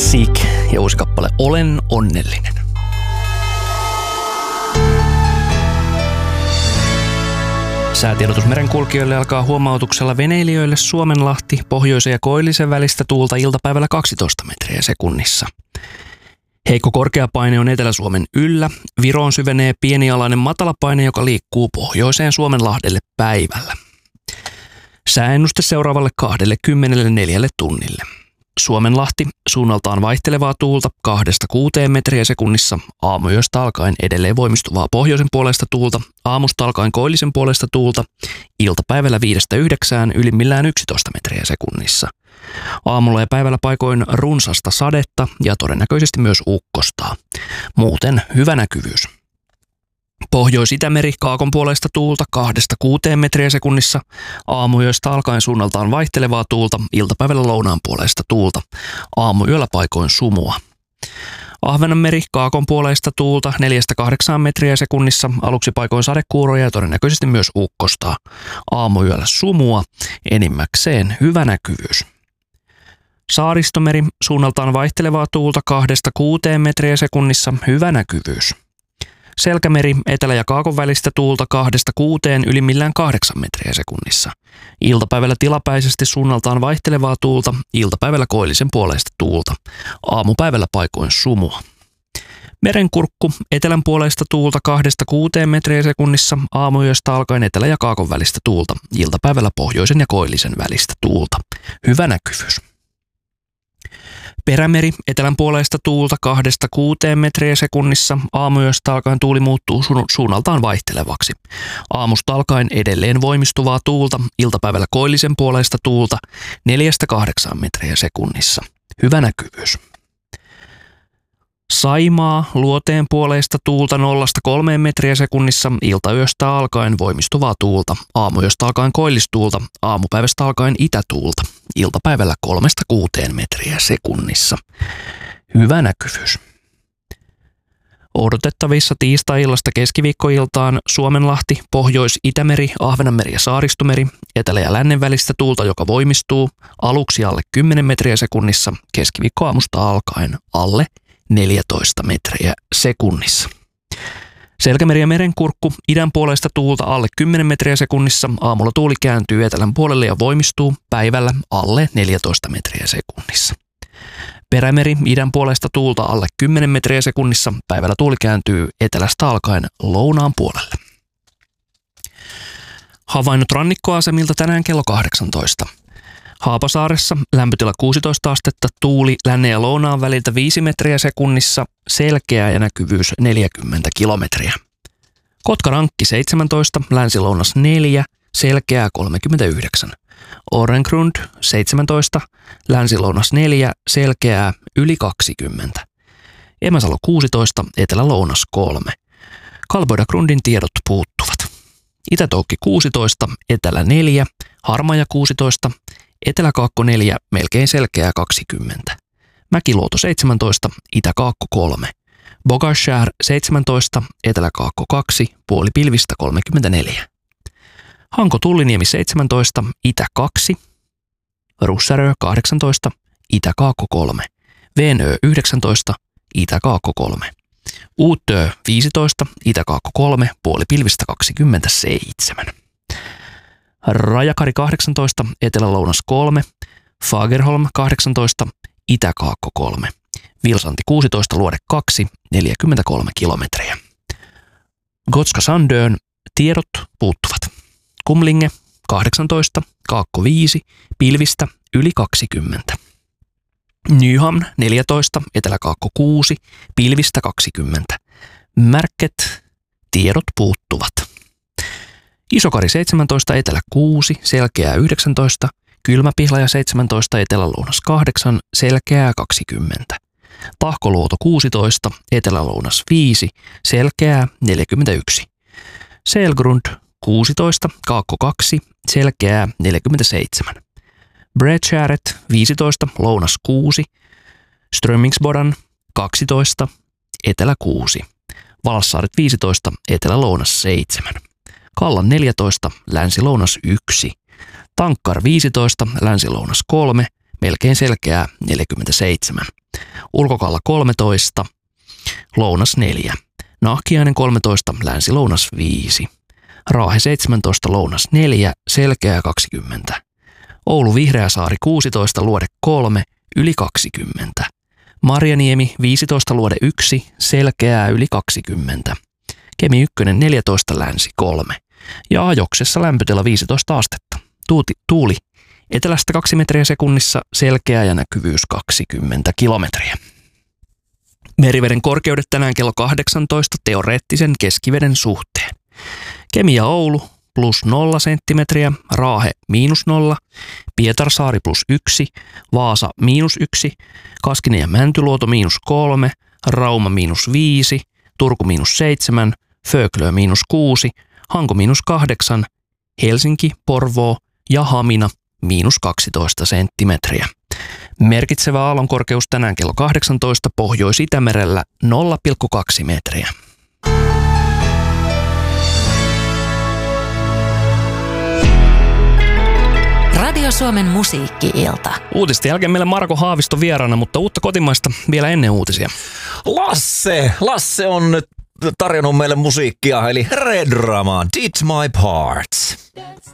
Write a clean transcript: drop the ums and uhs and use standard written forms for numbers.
Seek ja uusi kappale Olen onnellinen. Säätiedotus merenkulkijoille alkaa huomautuksella veneilijöille Suomenlahti, Pohjoisen ja Koillisen välistä tuulta iltapäivällä 12 metriä sekunnissa. Heikko korkeapaine on Etelä-Suomen yllä. Viroon syvenee pienialainen matalapaine, joka liikkuu pohjoiseen Suomenlahdelle päivällä. Sääennuste seuraavalle 24 tunnille. Suomenlahti, suunnaltaan vaihtelevaa tuulta 2-6 metriä sekunnissa, aamuyöstä alkaen edelleen voimistuvaa pohjoisen puolesta tuulta, aamusta alkaen koillisen puolesta tuulta, iltapäivällä 5-9, ylimmillään 11 metriä sekunnissa. Aamulla ja päivällä paikoin runsasta sadetta ja todennäköisesti myös ukkostaa. Muuten hyvä näkyvyys. Pohjois-Itämeri kaakon puolesta tuulta 2-6 metriä sekunnissa, aamuyöstä alkaen suunnaltaan vaihtelevaa tuulta, iltapäivällä lounaan puolesta tuulta, aamuyöllä paikoin sumua. Ahvenanmeri kaakon puolesta tuulta 4-8 metriä sekunnissa, aluksi paikoin sadekuuroja ja todennäköisesti myös ukkostaa. Aamuyöllä sumua, enimmäkseen hyvä näkyvyys. Saaristomeri suunnaltaan vaihtelevaa tuulta 2-6 metriä sekunnissa, hyvä näkyvyys. Selkämeri etelä- ja kaakon välistä tuulta 2-6, ylimmillään 8 metriä sekunnissa. Iltapäivällä tilapäisesti suunnaltaan vaihtelevaa tuulta, iltapäivällä koillisen puoleista tuulta. Aamupäivällä paikoin sumua. Merenkurkku etelän puoleista tuulta 2-6 metriä sekunnissa, aamuyöstä alkaen etelä- ja kaakon välistä tuulta. Iltapäivällä pohjoisen ja koillisen välistä tuulta. Hyvä näkyvyys. Perämeri etelän puoleista tuulta 2-6 metriä sekunnissa, aamuyöstä alkaen tuuli muuttuu suunnaltaan vaihtelevaksi. Aamusta alkaen edelleen voimistuvaa tuulta, iltapäivällä koillisen puoleista tuulta 4-8 metriä sekunnissa. Hyvä näkyvyys. Saimaa luoteen puoleista tuulta 0-3 metriä sekunnissa, iltayöstä alkaen voimistuvaa tuulta, aamuyöstä alkaen koillistuulta, aamupäivästä alkaen itätuulta, iltapäivällä 3-6 metriä sekunnissa. Hyvä näkyvyys. Odotettavissa tiistai-illasta keskiviikkoiltaan Suomenlahti, Pohjois-Itämeri, Ahvenanmeri ja Saaristomeri, etelä- ja lännen välistä tuulta, joka voimistuu, aluksi alle 10 metriä sekunnissa, keskiviikkoaamusta alkaen alle 14 metriä sekunnissa. Selkämeri ja merenkurkku idän puolesta tuulta alle 10 metriä sekunnissa, aamulla tuuli kääntyy etelän puolelle ja voimistuu, päivällä alle 14 metriä sekunnissa. Perämeri idän puolesta tuulta alle 10 metriä sekunnissa, päivällä tuuli kääntyy etelästä alkaen lounaan puolelle. Havainnot rannikkoasemilta tänään kello 18. Haapasaaressa lämpötila 16 astetta, tuuli lännen ja lounaan väliltä 5 metriä sekunnissa, selkeä ja näkyvyys 40 kilometriä. Kotkarankki 17, länsi-lounas 4, selkeää 39. Orengrund 17, länsi-lounas 4, selkeää yli 20. Emäsalo 16, etelä-lounas 3. Kalboidagrundin tiedot puuttuvat. Itätoukki 16, etelä 4, Harmaja 16, Etelä-Kaakko 4, melkein selkeää 20. Mäkiluoto 17, Itä-Kaakko 3. Bogashär 17, Etelä-Kaakko 2, puoli pilvistä 34. Hanko Tulliniemi 17, Itä 2. Russärö 18, Itä-Kaakko 3. Venö 19, Itä-Kaakko 3. Uutö 15, Itä-Kaakko 3, puoli pilvistä 27. Rajakari 18, Etelä-lounas 3, Fagerholm 18, Itä-Kaakko 3, Vilsanti 16, Luode 2, 43 kilometriä. Gotska Sandön tiedot puuttuvat. Kumlinge 18, Kaakko 5, pilvistä yli 20. Nyhamn 14, Etelä-Kaakko 6, pilvistä 20. Märket tiedot puuttuvat. Isokari 17, Etelä 6, selkeää 19, Kylmäpihlaja 17, Etelä-lounas 8, selkeää 20. Tahkoluoto 16, Etelä-lounas 5, selkeää 41. Selgrund 16, Kaakko 2, selkeää 47. Bredskäret 15, lounas 6, Strömingsbodan 12, Etelä 6. Valssaaret 15, Etelä-lounas 7. Kallan 14, länsi-lounas 1. Tankkar 15, länsi-lounas 3, melkein selkeää 47. Ulkokalla 13, lounas 4, Nahkiainen 13, länsi-lounas 5, Raahe 17, lounas 4, selkeää 20, Oulu Vihreäsaari 16, luode 3, yli 20, Marjaniemi 15, luode 1, selkeää yli 20, Kemi 1 14, länsi 3 ja Ajoksessa lämpötila 15 astetta. Tuuli etelästä 2 metriä sekunnissa, selkeä ja näkyvyys 20 kilometriä. Meriveden korkeudet tänään kello 18 teoreettisen keskiveden suhteen. Kemi ja Oulu plus 0 senttimetriä, Raahe miinus 0, Pietarsaari plus 1, Vaasa miinus 1, Kaskinen ja Mäntyluoto miinus 3, Rauma miinus 5, Turku miinus 7, Föglö miinus 6, Hanko miinus 8, Helsinki, Porvoo ja Hamina miinus 12 senttimetriä. Merkitsevä aallonkorkeus tänään kello 18 Pohjois-Itämerellä 0,2 metriä. Radio Suomen musiikki-ilta. Uutisten jälkeen meillä Marko Haavisto vieraana, mutta uutta kotimaista vielä ennen uutisia. Lasse on nyt tarjonnut meille musiikkia, eli Red Drama, Did My Part.